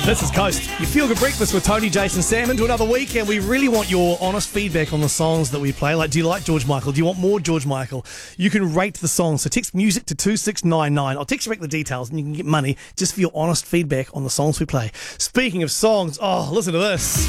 This is Coast. You feel good breakfast with Tony, Jason, Sam into another week, and we really want your honest feedback on the songs that we play. Like, do you like George Michael? Do you want more George Michael? You can rate the song. So text music to 2699. I'll text you back the details and you can get money just for your honest feedback on the songs we play. Speaking of songs, listen to this.